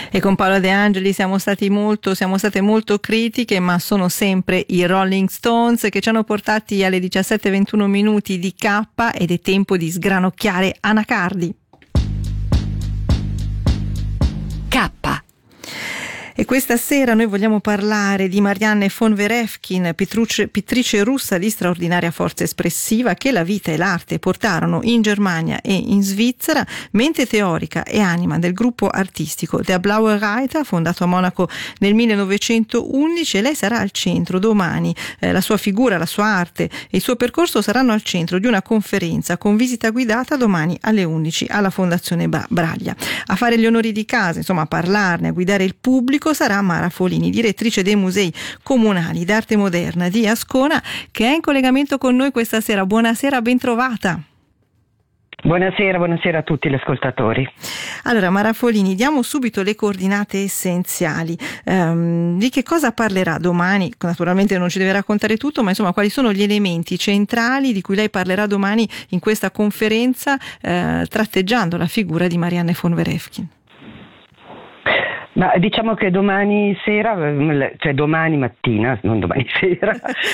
E con Paola De Angeli siamo state molto critiche, ma sono sempre i Rolling Stones che ci hanno portati alle 17:21 minuti di K, ed è tempo di sgranocchiare anacardi. K. E questa sera noi vogliamo parlare di Marianne von Werefkin, pittrice russa di straordinaria forza espressiva, che la vita e l'arte portarono in Germania e in Svizzera, mente teorica e anima del gruppo artistico Der Blaue Reiter, fondato a Monaco nel 1911, e lei sarà al centro domani. La sua figura, la sua arte e il suo percorso saranno al centro di una conferenza con visita guidata domani alle 11 alla Fondazione Braglia. A fare gli onori di casa, insomma a parlarne, a guidare il pubblico, sarà Mara Folini, direttrice dei Musei Comunali d'Arte Moderna di Ascona, che è in collegamento con noi questa sera. Buonasera, ben trovata. Buonasera a tutti gli ascoltatori. Allora, Mara Folini, diamo subito le coordinate essenziali. Di che cosa parlerà domani? Naturalmente non ci deve raccontare tutto, ma insomma quali sono gli elementi centrali di cui lei parlerà domani in questa conferenza, tratteggiando la figura di Marianne von Werefkin? Ma diciamo che domani sera, cioè domani mattina, non domani sera,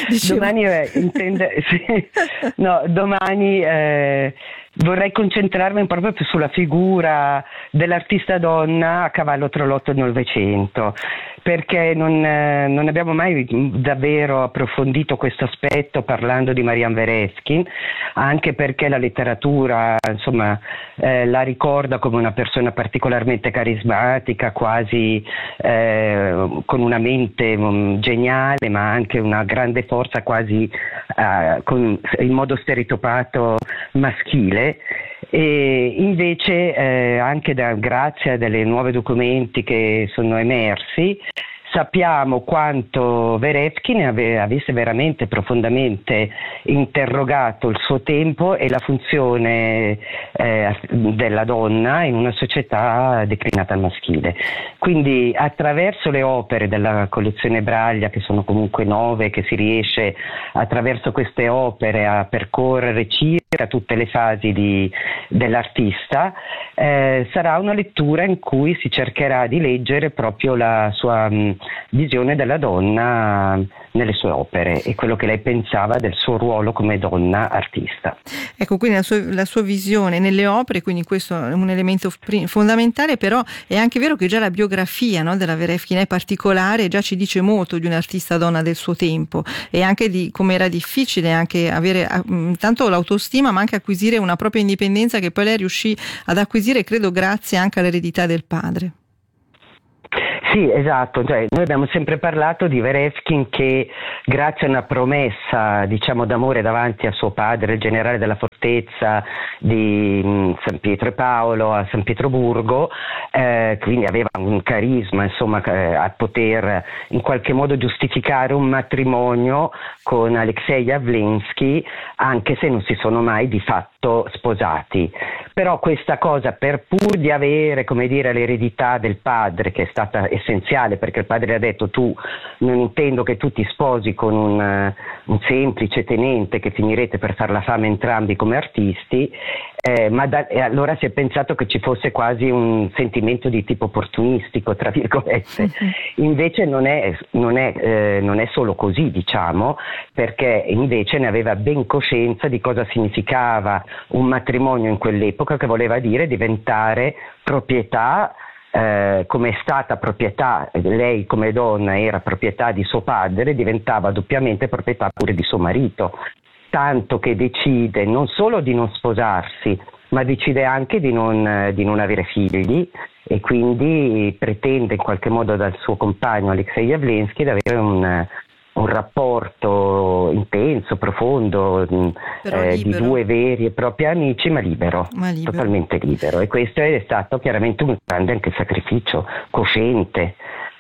domani vorrei concentrarmi proprio più sulla figura dell'artista donna a cavallo tra l'Otto e il Novecento, perché non abbiamo mai davvero approfondito questo aspetto parlando di Marianne Werefkin, anche perché la letteratura insomma la ricorda come una persona particolarmente carismatica, quasi con una mente geniale, ma anche una grande forza quasi in modo stereotipato maschile. E invece anche grazie a dei nuovi documenti che sono emersi sappiamo quanto Werefkin avesse veramente profondamente interrogato il suo tempo e la funzione della donna in una società declinata al maschile. Quindi attraverso le opere della collezione Braglia, che sono comunque 9, che si riesce attraverso queste opere a percorrere circa tutte le fasi dell'artista, sarà una lettura in cui si cercherà di leggere proprio la sua visione della donna nelle sue opere e quello che lei pensava del suo ruolo come donna artista. Ecco, quindi la sua visione nelle opere, quindi questo è un elemento fondamentale, però è anche vero che già la biografia, no, della Werefkin è particolare, già ci dice molto di un'artista donna del suo tempo e anche di come era difficile anche avere tanto l'autostima, ma anche acquisire una propria indipendenza, che poi lei riuscì ad acquisire, credo, grazie anche all'eredità del padre. Sì, esatto, cioè, noi abbiamo sempre parlato di Werefkin che grazie a una promessa, diciamo, d'amore davanti a suo padre, il generale della fortezza di San Pietro e Paolo a San Pietroburgo, quindi aveva un carisma, insomma, a poter in qualche modo giustificare un matrimonio con Alexei Jawlensky, anche se non si sono mai di fatto sposati. Però questa cosa, per pur di avere, come dire, l'eredità del padre, che è stata essenziale, perché il padre ha detto: tu non intendo che tu ti sposi con un semplice tenente, che finirete per far la fame entrambi come artisti, e allora si è pensato che ci fosse quasi un sentimento di tipo opportunistico, tra virgolette. Invece non è solo così, diciamo, perché invece ne aveva ben coscienza di cosa significava un matrimonio in quell'epoca, che voleva dire diventare proprietà, come è stata proprietà, lei come donna era proprietà di suo padre, diventava doppiamente proprietà pure di suo marito, tanto che decide non solo di non sposarsi, ma decide anche di non avere figli, e quindi pretende in qualche modo dal suo compagno Alexei Jawlensky di avere un rapporto intenso, profondo, di due veri e propri amici, ma libero, totalmente libero. E questo è stato chiaramente un grande anche sacrificio cosciente,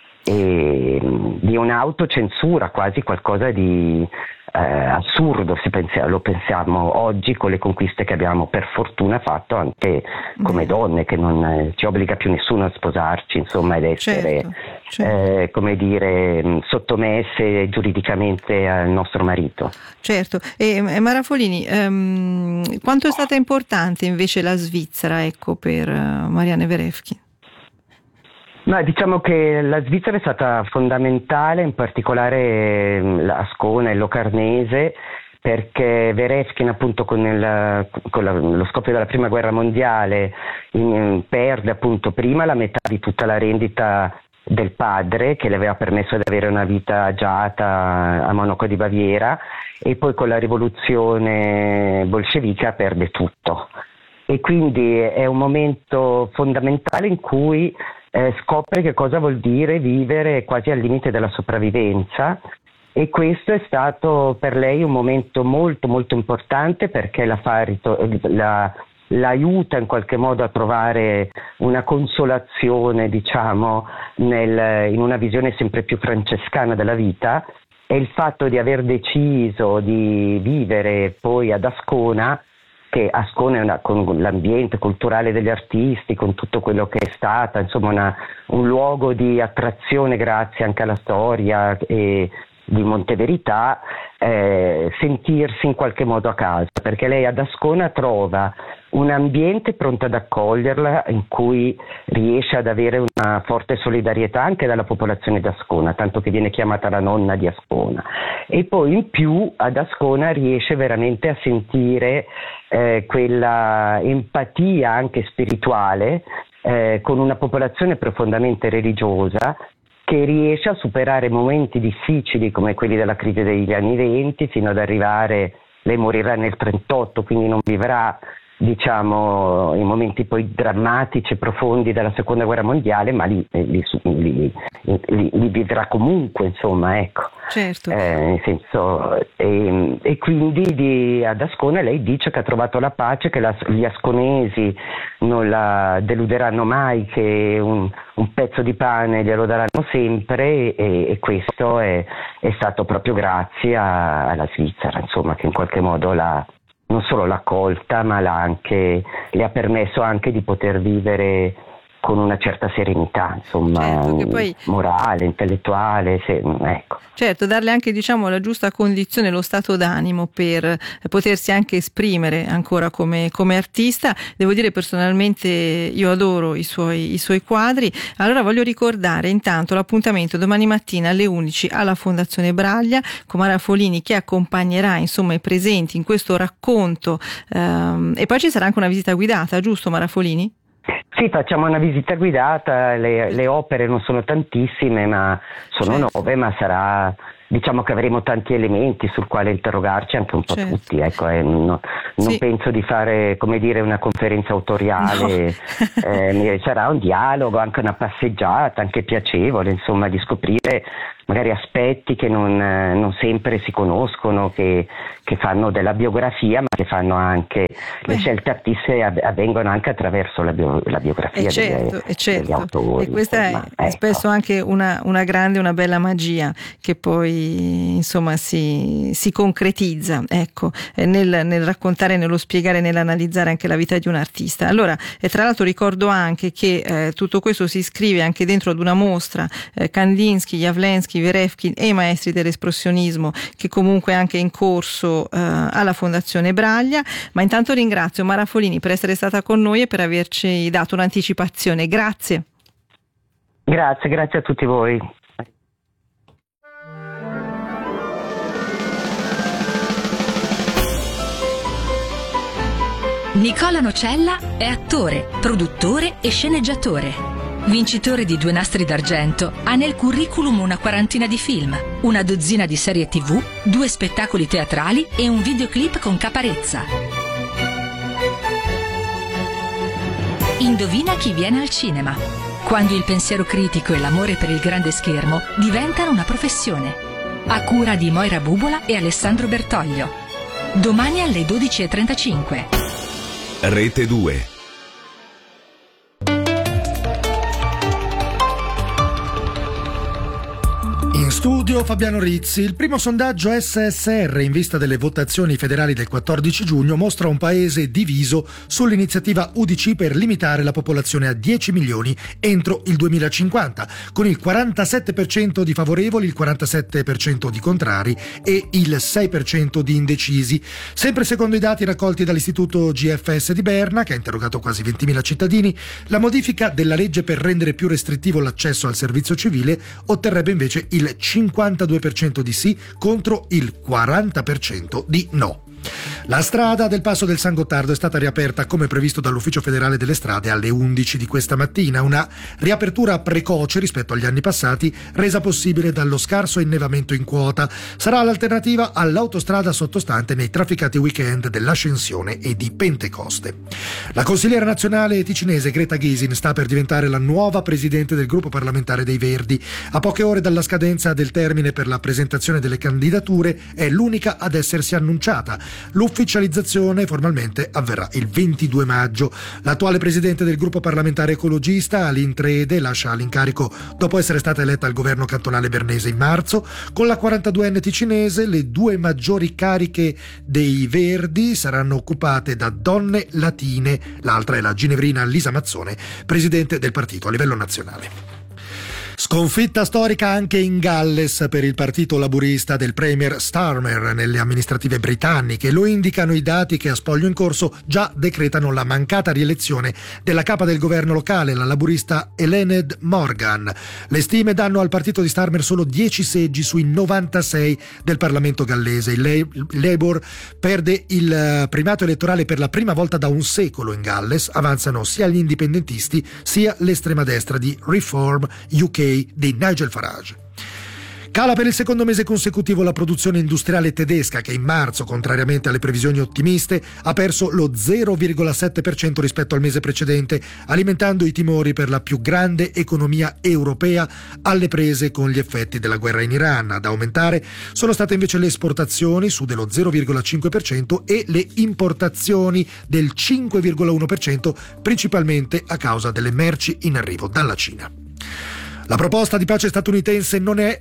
e di un'autocensura, quasi qualcosa di assurdo, lo pensiamo oggi con le conquiste che abbiamo per fortuna fatto anche come donne, che non ci obbliga più nessuno a sposarci, insomma, ed essere certo. Come dire, sottomesse giuridicamente al nostro marito. Certo. E Mara Folini, quanto è stata importante invece la Svizzera, ecco, per Marianne Werefkin? Ma diciamo che la Svizzera è stata fondamentale, in particolare Ascona e Locarnese, perché Werefkin appunto con lo scoppio della prima guerra mondiale perde appunto prima la metà di tutta la rendita del padre, che le aveva permesso di avere una vita agiata a Monaco di Baviera, e poi con la rivoluzione bolscevica perde tutto. E quindi è un momento fondamentale in cui scopre che cosa vuol dire vivere quasi al limite della sopravvivenza, e questo è stato per lei un momento molto molto importante, perché l'aiuta in qualche modo a trovare una consolazione, diciamo, in una visione sempre più francescana della vita, e il fatto di aver deciso di vivere poi ad Ascona, che Ascona con l'ambiente culturale degli artisti, con tutto quello che è stata, insomma un luogo di attrazione grazie anche alla storia e di Monteverità, sentirsi in qualche modo a casa, perché lei ad Ascona trova un ambiente pronto ad accoglierla, in cui riesce ad avere una forte solidarietà anche dalla popolazione di Ascona, tanto che viene chiamata la nonna di Ascona, e poi in più ad Ascona riesce veramente a sentire quella empatia anche spirituale con una popolazione profondamente religiosa, che riesce a superare momenti difficili come quelli della crisi degli anni *20, fino ad arrivare, lei morirà nel 1938, quindi non vivrà, diciamo, i momenti poi drammatici e profondi della seconda guerra mondiale, ma li vivrà comunque, insomma, ecco. Certo. Nel senso, e quindi ad Ascona lei dice che ha trovato la pace, che gli asconesi non la deluderanno mai, che un pezzo di pane glielo daranno sempre, e questo è stato proprio grazie alla Svizzera, insomma, che in qualche modo non solo l'ha accolta, ma le ha permesso anche di poter vivere con una certa serenità, insomma, certo, che poi, morale, intellettuale, ecco. Certo, darle anche, diciamo, la giusta condizione, lo stato d'animo per potersi anche esprimere ancora come artista. Devo dire, personalmente io adoro i suoi quadri. Allora voglio ricordare intanto l'appuntamento domani mattina alle 11 alla Fondazione Braglia con Mara Folini, che accompagnerà, insomma, i presenti in questo racconto, e poi ci sarà anche una visita guidata, giusto Mara Folini? Sì, facciamo una visita guidata, le opere non sono tantissime, ma sono 9, ma sarà, diciamo che avremo tanti elementi sul quale interrogarci anche un po' tutti, ecco, non penso di fare, come dire, una conferenza autoriale, sarà un dialogo, anche una passeggiata, anche piacevole, insomma, di scoprire magari aspetti che non sempre si conoscono, che fanno della biografia, ma che fanno anche le scelte artistiche avvengono anche attraverso la biografia degli autori. E questa è spesso anche una grande, una bella magia che poi, insomma, si concretizza, ecco, nel raccontare, nello spiegare, nell'analizzare anche la vita di un artista. Allora, tra l'altro ricordo anche che tutto questo si iscrive anche dentro ad una mostra, Kandinsky, Jawlensky, Werefkin e i maestri dell'espressionismo, che comunque è anche in corso alla Fondazione Braglia. Ma intanto ringrazio Mara Folini per essere stata con noi e per averci dato un'anticipazione. Grazie a tutti voi. Nicola Nocella è attore, produttore e sceneggiatore. Vincitore di 2 nastri d'argento, ha nel curriculum una 40 di film, una dozzina di serie TV, 2 spettacoli teatrali e un videoclip con Caparezza. Indovina chi viene al cinema? Quando il pensiero critico e l'amore per il grande schermo diventano una professione. A cura di Moira Bubola e Alessandro Bertoglio. Domani alle 12:35. Rete 2. Studio Fabiano Rizzi. Il primo sondaggio SSR in vista delle votazioni federali del 14 giugno mostra un paese diviso sull'iniziativa UDC per limitare la popolazione a 10 milioni entro il 2050, con il 47% di favorevoli, il 47% di contrari e il 6% di indecisi. Sempre secondo i dati raccolti dall'istituto GFS di Berna, che ha interrogato quasi 20.000 cittadini, la modifica della legge per rendere più restrittivo l'accesso al servizio civile otterrebbe invece il 52% di sì contro il 40% di no. La strada del Passo del San Gottardo è stata riaperta come previsto dall'Ufficio Federale delle Strade alle 11 di questa mattina, una riapertura precoce rispetto agli anni passati, resa possibile dallo scarso innevamento in quota. Sarà l'alternativa all'autostrada sottostante nei trafficati weekend dell'Ascensione e di Pentecoste. La consigliera nazionale ticinese Greta Gysin sta per diventare la nuova presidente del gruppo parlamentare dei Verdi. A poche ore dalla scadenza del termine per la presentazione delle candidature è l'unica ad essersi annunciata. L'ufficializzazione formalmente avverrà il 22 maggio. L'attuale presidente del gruppo parlamentare ecologista, Aline Trede, lascia l'incarico dopo essere stata eletta al governo cantonale bernese in marzo. Con la 42enne ticinese, le due maggiori cariche dei Verdi saranno occupate da donne latine. L'altra è la ginevrina Lisa Mazzone, presidente del partito a livello nazionale. Sconfitta storica anche in Galles per il partito laburista del premier Starmer nelle amministrative britanniche. Lo indicano i dati che a spoglio in corso già decretano la mancata rielezione della capa del governo locale, la laburista Eluned Morgan. Le stime danno al partito di Starmer solo 10 seggi sui 96 del Parlamento gallese. Il Labour perde il primato elettorale per la prima volta da un secolo in Galles. Avanzano sia gli indipendentisti sia l'estrema destra di Reform UK di Nigel Farage. Cala per il secondo mese consecutivo la produzione industriale tedesca, che in marzo, contrariamente alle previsioni ottimiste, ha perso lo 0,7% rispetto al mese precedente, alimentando i timori per la più grande economia europea alle prese con gli effetti della guerra in Iran. Ad aumentare sono state invece le esportazioni su dello 0,5% e le importazioni del 5,1%, principalmente a causa delle merci in arrivo dalla Cina. La proposta di pace statunitense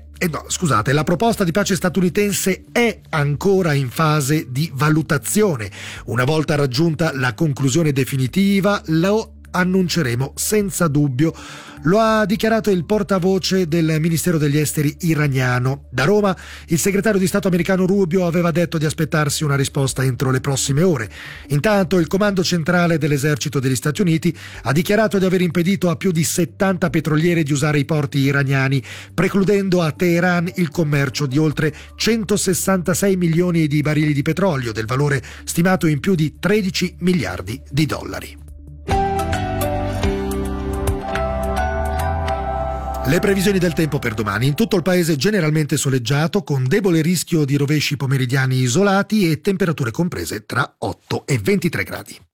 la proposta di pace statunitense è ancora in fase di valutazione. Una volta raggiunta la conclusione definitiva, lo annunceremo senza dubbio. Lo ha dichiarato il portavoce del Ministero degli Esteri iraniano. Da Roma, il segretario di Stato americano Rubio aveva detto di aspettarsi una risposta entro le prossime ore. Intanto, il Comando Centrale dell'Esercito degli Stati Uniti ha dichiarato di aver impedito a più di 70 petroliere di usare i porti iraniani, precludendo a Teheran il commercio di oltre 166 milioni di barili di petrolio, del valore stimato in più di 13 miliardi di dollari. Le previsioni del tempo per domani: in tutto il paese generalmente soleggiato, con debole rischio di rovesci pomeridiani isolati e temperature comprese tra 8 e 23 gradi.